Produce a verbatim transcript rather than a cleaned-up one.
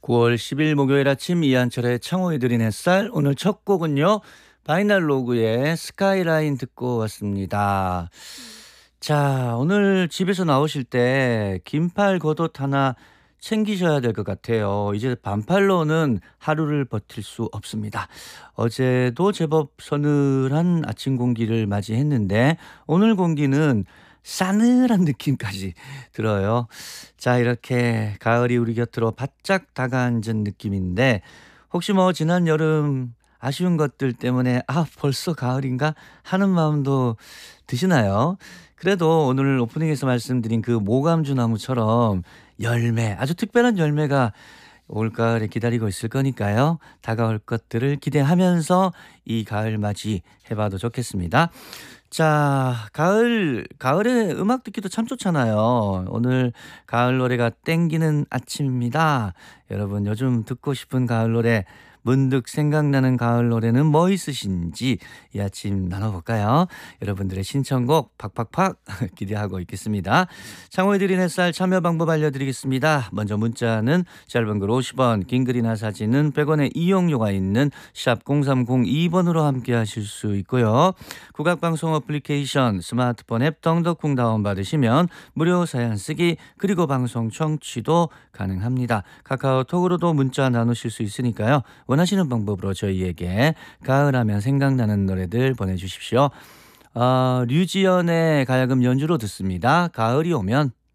구월 십일 목요일 아침 이한철의 창호이 드린 햇살. 오늘 첫 곡은요, 바이널 로그의 스카이라인 듣고 왔습니다. 자, 오늘 집에서 나오실 때 긴팔 겉옷 하나 챙기셔야 될 것 같아요. 이제 반팔로는 하루를 버틸 수 없습니다. 어제도 제법 서늘한 아침 공기를 맞이했는데 오늘 공기는 싸늘한 느낌까지 들어요. 자, 이렇게 가을이 우리 곁으로 바짝 다가앉은 느낌인데 혹시 뭐 지난 여름 아쉬운 것들 때문에 아 벌써 가을인가 하는 마음도 드시나요? 그래도 오늘 오프닝에서 말씀드린 그 모감주 나무처럼 열매, 아주 특별한 열매가 올가을에 기다리고 있을 거니까요. 다가올 것들을 기대하면서 이 가을 맞이 해봐도 좋겠습니다. 자, 가을, 가을에 음악 듣기도 참 좋잖아요. 오늘 가을 노래가 땡기는 아침입니다. 여러분 요즘 듣고 싶은 가을 노래, 문득 생각나는 가을 노래는 뭐 있으신지 이 아침 나눠볼까요? 여러분들의 신청곡 팍팍팍 기대하고 있겠습니다. 창호에 드린 햇살 참여 방법 알려드리겠습니다. 먼저 문자는 짧은 글 오십 원, 긴 글이나 사진은 백 원의 이용료가 있는 샵 공삼공이 번으로 함께 하실 수 있고요. 국악방송 어플리케이션 스마트폰 앱 덩덕쿵 다운받으시면 무료 사연 쓰기 그리고 방송 청취도 가능합니다. 카카오톡으로도 문자 나누실 수 있으니까요. 원하시는 방법으로 저희에게 가을하면 생각나는 노래들 보내주십시오. 어, 류지연의 가야금 연주로 듣습니다. 가을이 오면.